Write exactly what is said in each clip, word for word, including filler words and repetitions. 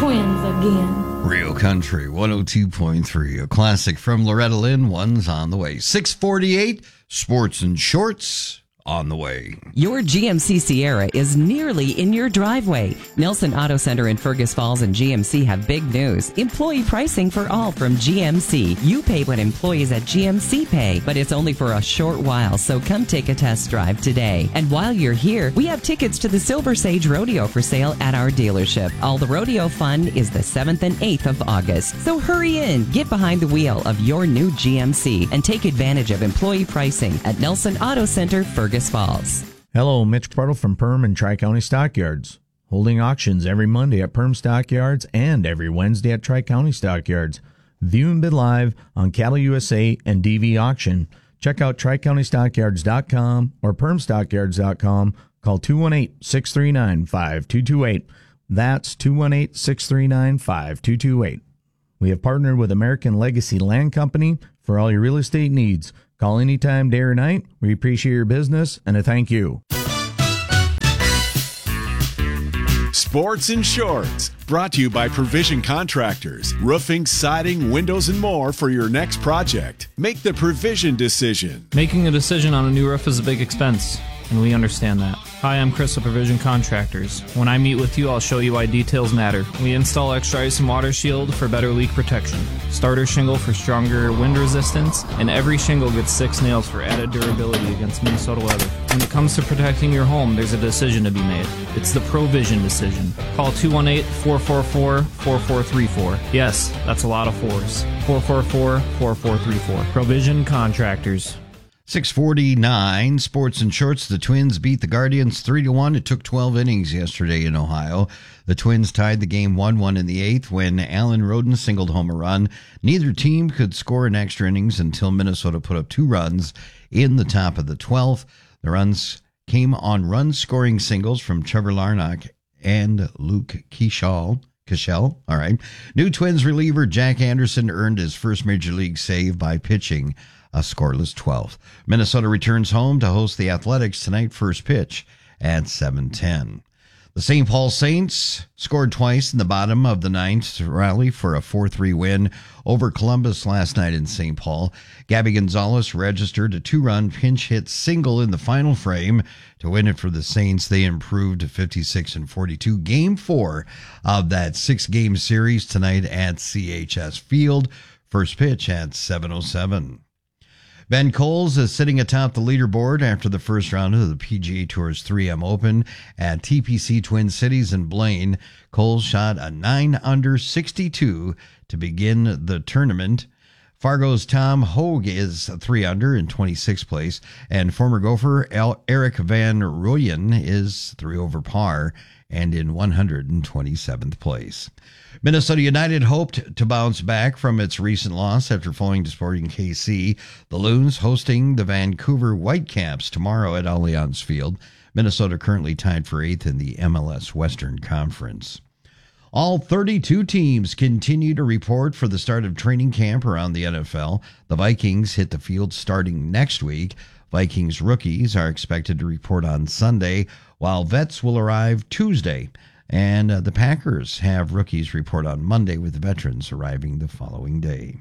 twins again. Real Country one oh two point three, a classic from Loretta Lynn. One's on the way. six forty-eight, Sports and Shorts on the way. Your G M C Sierra is nearly in your driveway. Nelson Auto Center in Fergus Falls and G M C have big news. Employee pricing for all from G M C. You pay what employees at G M C pay, but it's only for a short while, so come take a test drive today. And while you're here, we have tickets to the Silver Sage Rodeo for sale at our dealership. All the rodeo fun is the seventh and eighth of August. So hurry in, get behind the wheel of your new G M C, and take advantage of employee pricing at Nelson Auto Center, Fergus Falls. Hello, Mitch Partle from Perm and Tri-County Stockyards. Holding auctions every Monday at Perm Stockyards and every Wednesday at Tri-County Stockyards. View and bid live on Cattle U S A and D V Auction. Check out tri county stockyards dot com or perm stockyards dot com. Call two one eight, six three nine, five two two eight. That's two one eight, six three nine, five two two eight. We have partnered with American Legacy Land Company for all your real estate needs. Call anytime, day or night. We appreciate your business, and a thank you. Sports and Shorts, brought to you by Provision Contractors. Roofing, siding, windows, and more for your next project. Make the Provision decision. Making a decision on a new roof is a big expense, and we understand that. Hi, I'm Chris of Provision Contractors. When I meet with you, I'll show you why details matter. We install extra ice and water shield for better leak protection, starter shingle for stronger wind resistance, and every shingle gets six nails for added durability against Minnesota weather. When it comes to protecting your home, there's a decision to be made. It's the Provision decision. Call two one eight, four four four, four four three four. Yes, that's a lot of fours. four four four, four four three four. Provision Contractors. six forty-nine, Sports and Shorts. The Twins beat the Guardians three to one. It took twelve innings yesterday in Ohio. The Twins tied the game one one in the eighth when Alan Roden singled home a run. Neither team could score in extra innings until Minnesota put up two runs in the top of the twelfth. The runs came on run-scoring singles from Trevor Larnach and Luke Keschall. Keschel, all right. New Twins reliever Jack Anderson earned his first major league save by pitching a scoreless twelfth. Minnesota returns home to host the Athletics tonight, first pitch at seven ten. The Saint Paul Saints scored twice in the bottom of the ninth to rally for a four three win over Columbus last night in Saint Paul. Gabby Gonzalez registered a two-run pinch hit single in the final frame to win it for the Saints. They improved to fifty-six and forty-two. Game four of that six-game series tonight at C H S Field. First pitch at seven oh seven. Ben Coles is sitting atop the leaderboard after the first round of the P G A Tour's three M Open at T P C Twin Cities in Blaine. Coles shot a nine under sixty-two to begin the tournament. Fargo's Tom Hogue is three under in twenty-sixth place, and former golfer Eric Van Rooyen is three over par and in one hundred twenty-seventh place. Minnesota United hoped to bounce back from its recent loss after falling to Sporting K C. The Loons hosting the Vancouver Whitecaps tomorrow at Allianz Field. Minnesota currently tied for eighth in the M L S Western Conference. All thirty-two teams continue to report for the start of training camp around the N F L. The Vikings hit the field starting next week. Vikings rookies are expected to report on Sunday, while vets will arrive Tuesday. And uh, the Packers have rookies report on Monday, with veterans arriving the following day.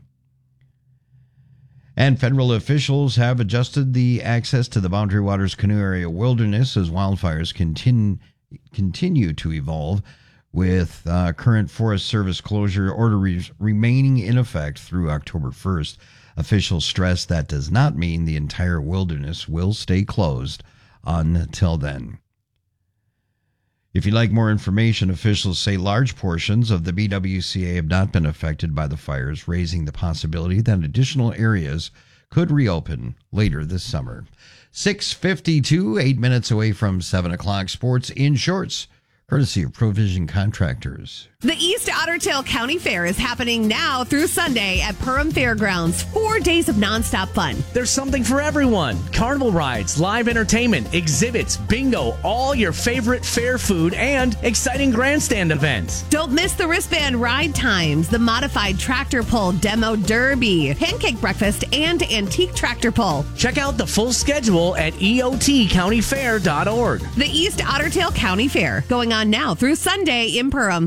And federal officials have adjusted the access to the Boundary Waters Canoe Area Wilderness as wildfires continue, continue to evolve, with uh, current Forest Service closure orders remaining in effect through October first. Officials stress that does not mean the entire wilderness will stay closed until then. If you'd like more information, officials say large portions of the B W C A have not been affected by the fires, raising the possibility that additional areas could reopen later this summer. six fifty-two, eight minutes away from seven o'clock. Sports in Shorts, courtesy of Provision Contractors. The East Otter Tail County Fair is happening now through Sunday at Perham Fairgrounds. Four days of nonstop fun. There's something for everyone. Carnival rides, live entertainment, exhibits, bingo, all your favorite fair food, and exciting grandstand events. Don't miss the wristband ride times, the modified tractor pull demo derby, pancake breakfast, and antique tractor pull. Check out the full schedule at E O T county fair dot org. The East Otter Tail County Fair, going on now through Sunday in Perham.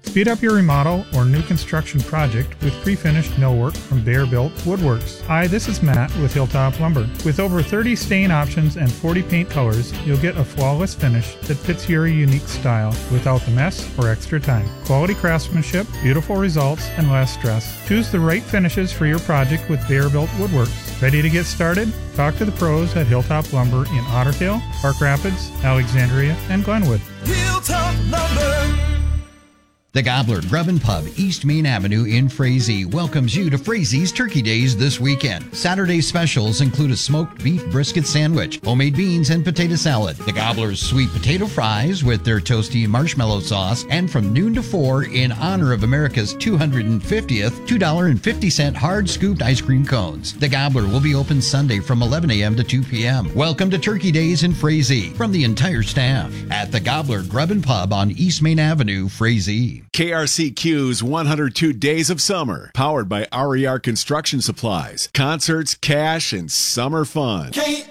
Speed up your remodel or new construction project with pre-finished millwork from Bear Built Woodworks. Hi, this is Matt with Hilltop Lumber. With over thirty stain options and forty paint colors, you'll get a flawless finish that fits your unique style without the mess or extra time. Quality craftsmanship, beautiful results, and less stress. Choose the right finishes for your project with Bear Built Woodworks. Ready to get started? Talk to the pros at Hilltop Lumber in Otter Tail, Park Rapids, Alexandria, and Glenwood. Hilltop Lumber. The Gobbler Grub and Pub, East Main Avenue in Frazee, welcomes you to Frazee's Turkey Days this weekend. Saturday specials include a smoked beef brisket sandwich, homemade beans, and potato salad. The Gobbler's sweet potato fries with their toasty marshmallow sauce, and from noon to four, in honor of America's two hundred fiftieth, two dollars and fifty cents hard scooped ice cream cones. The Gobbler will be open Sunday from eleven a.m. to two p.m. Welcome to Turkey Days in Frazee from the entire staff at the Gobbler Grub and Pub on East Main Avenue, Frazee. K R C Q's one hundred two Days of Summer, powered by R E R Construction Supplies. Concerts, cash, and summer fun.